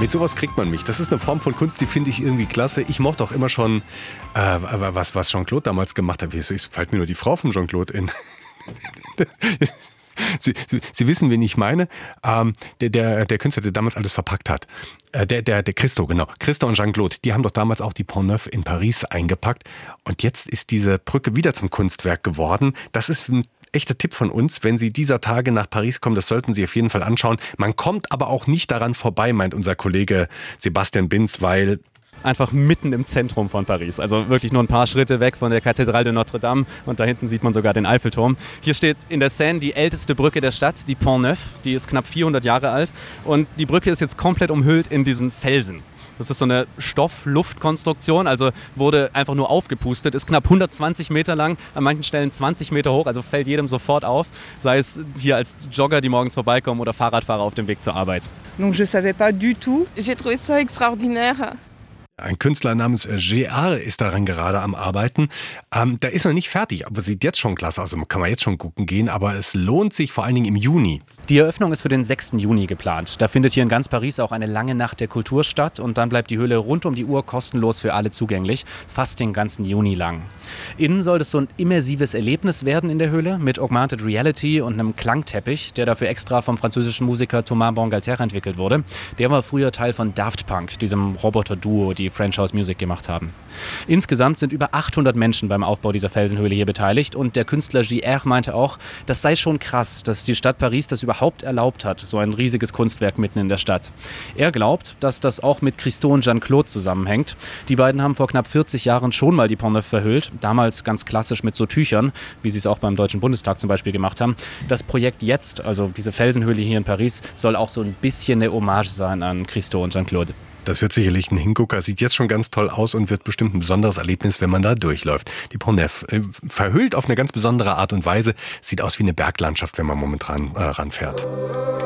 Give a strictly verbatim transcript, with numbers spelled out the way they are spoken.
Mit sowas kriegt man mich. Das ist eine Form von Kunst, die finde ich irgendwie klasse. Ich mochte auch immer schon, äh, was, was Jean-Claude damals gemacht hat. Es fällt mir nur die Frau von Jean-Claude in. Sie, Sie, Sie wissen, wen ich meine. Ähm, der, der, der Künstler, der damals alles verpackt hat. Äh, der, der, der Christo, genau. Christo und Jean-Claude, die haben doch damals auch die Pont Neuf in Paris eingepackt. Und jetzt ist diese Brücke wieder zum Kunstwerk geworden. Das ist ein echter Tipp von uns. Wenn Sie dieser Tage nach Paris kommen, das sollten Sie auf jeden Fall anschauen. Man kommt aber auch nicht daran vorbei, meint unser Kollege Sebastian Binz, weil einfach mitten im Zentrum von Paris. Also wirklich nur ein paar Schritte weg von der Cathédrale de Notre Dame und da hinten sieht man sogar den Eiffelturm. Hier steht in der Seine die älteste Brücke der Stadt, die Pont Neuf. Die ist knapp vierhundert Jahre alt und die Brücke ist jetzt komplett umhüllt in diesen Felsen. Das ist so eine Stoff-Luft-Konstruktion, also wurde einfach nur aufgepustet, ist knapp hundertzwanzig Meter lang, an manchen Stellen zwanzig Meter hoch, also fällt jedem sofort auf, sei es hier als Jogger, die morgens vorbeikommen oder Fahrradfahrer auf dem Weg zur Arbeit. Donc je savais pas du tout. J'ai trouvé ça extraordinaire. Ein Künstler namens G R ist daran gerade am Arbeiten. Ähm, der ist noch nicht fertig, aber sieht jetzt schon klasse aus. Also kann man jetzt schon gucken gehen, aber es lohnt sich vor allen Dingen im Juni. Die Eröffnung ist für den sechsten Juni geplant. Da findet hier in ganz Paris auch eine lange Nacht der Kultur statt und dann bleibt die Höhle rund um die Uhr kostenlos für alle zugänglich, fast den ganzen Juni lang. Innen soll es so ein immersives Erlebnis werden in der Höhle mit Augmented Reality und einem Klangteppich, der dafür extra vom französischen Musiker Thomas Bangalter entwickelt wurde. Der war früher Teil von Daft Punk, diesem Roboter-Duo, die French House Music gemacht haben. Insgesamt sind über achthundert Menschen beim Aufbau dieser Felsenhöhle hier beteiligt und der Künstler G R meinte auch, das sei schon krass, dass die Stadt Paris das überhaupt erlaubt hat, so ein riesiges Kunstwerk mitten in der Stadt. Er glaubt, dass das auch mit Christo und Jean-Claude zusammenhängt. Die beiden haben vor knapp vierzig Jahren schon mal die Pont Neuf verhüllt, damals ganz klassisch mit so Tüchern, wie sie es auch beim Deutschen Bundestag zum Beispiel gemacht haben. Das Projekt jetzt, also diese Felsenhöhle hier in Paris, soll auch so ein bisschen eine Hommage sein an Christo und Jean-Claude. Das wird sicherlich ein Hingucker, sieht jetzt schon ganz toll aus und wird bestimmt ein besonderes Erlebnis, wenn man da durchläuft. Die Pont Neuf, äh, verhüllt auf eine ganz besondere Art und Weise, sieht aus wie eine Berglandschaft, wenn man momentan äh, ranfährt.